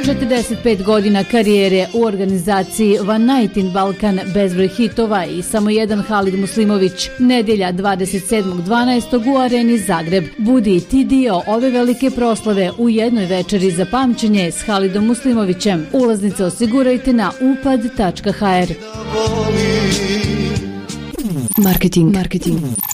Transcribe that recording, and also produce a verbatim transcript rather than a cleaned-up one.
četrdeset pet godina karijere u organizaciji One Night in Balkan, bezbroj hitova i samo jedan Halid Muslimović. Nedjelja dvadeset sedmog dvanaestog u Areni Zagreb. Budi i ti dio ove velike proslave u jednoj večeri za pamćenje s Halidom Muslimovićem. Ulaznice osigurajte na upad tačka ha er. Marketing. Marketing.